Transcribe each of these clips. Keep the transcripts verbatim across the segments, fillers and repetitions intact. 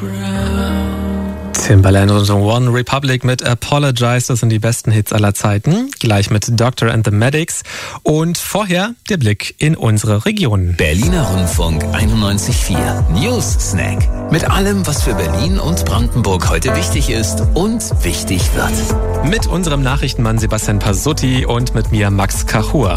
Timbaland und One Republic mit Apologize, das sind die besten Hits aller Zeiten. Gleich mit Doctor and the Medics. Und vorher der Blick in unsere Region. Berliner Rundfunk einundneunzig Komma vier News Snack. Mit allem, was für Berlin und Brandenburg heute wichtig ist und wichtig wird. Mit unserem Nachrichtenmann Sebastian Pasutti und mit mir Max Kachur.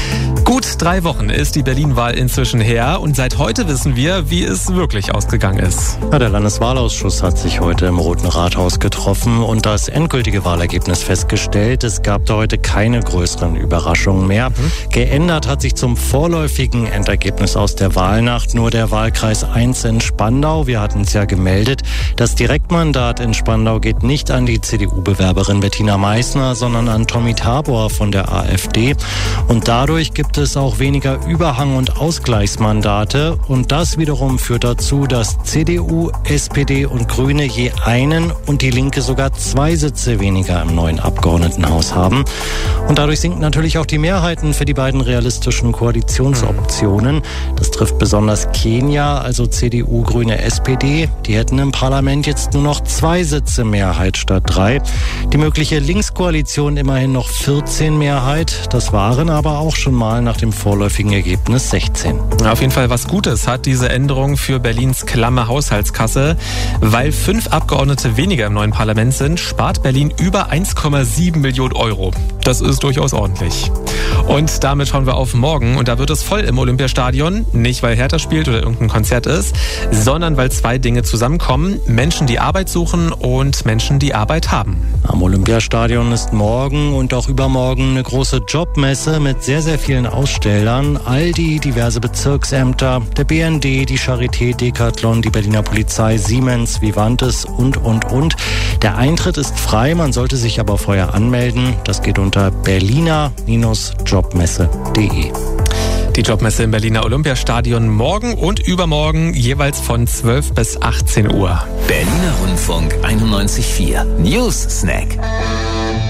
Gut drei Wochen ist die Berlin-Wahl inzwischen her und seit heute wissen wir, wie es wirklich ausgegangen ist. Ja, der Landeswahlausschuss hat sich heute im Roten Rathaus getroffen und das endgültige Wahlergebnis festgestellt. Es gab da heute keine größeren Überraschungen mehr. Mhm. Geändert hat sich zum vorläufigen Endergebnis aus der Wahlnacht nur der Wahlkreis eins in Spandau. Wir hatten es ja gemeldet. Das Direktmandat in Spandau geht nicht an die C D U-Bewerberin Bettina Meissner, sondern an Tommy Tabor von der AfD. Und dadurch gibt es auch weniger Überhang- und Ausgleichsmandate. Und das wiederum führt dazu, dass C D U, S P D und Grüne je einen und die Linke sogar zwei Sitze weniger im neuen Abgeordnetenhaus haben. Und dadurch sinken natürlich auch die Mehrheiten für die beiden realistischen Koalitionsoptionen. Das trifft besonders Kenia, also C D U, Grüne, S P D. Die hätten im Parlament jetzt nur noch zwei Sitze Mehrheit statt drei. Die mögliche Linkskoalition immerhin noch vierzehn Mehrheit. Das waren aber auch schon mal nach dem vorläufigen Ergebnis sechzehn. Auf jeden Fall was Gutes hat diese Änderung für Berlins klamme Haushaltskasse. Weil fünf Abgeordnete weniger im neuen Parlament sind, spart Berlin über eins Komma sieben Millionen Euro. Das ist durchaus ordentlich. Und damit schauen wir auf morgen und da wird es voll im Olympiastadion. Nicht, weil Hertha spielt oder irgendein Konzert ist, sondern weil zwei Dinge zusammenkommen. Menschen, die Arbeit suchen und Menschen, die Arbeit haben. Am Olympiastadion ist morgen und auch übermorgen eine große Jobmesse mit sehr, sehr vielen Ausstellern. Aldi, diverse Bezirksämter, der B N D, die Charité, Decathlon, die Berliner Polizei, Siemens, Vivantes und, und, und. Der Eintritt ist frei, man sollte sich aber vorher anmelden. Das geht unter berliner Jobmesse punkt de. Die Jobmesse im Berliner Olympiastadion morgen und übermorgen jeweils von zwölf bis achtzehn Uhr. Berliner Rundfunk einundneunzig Komma vier News Snack.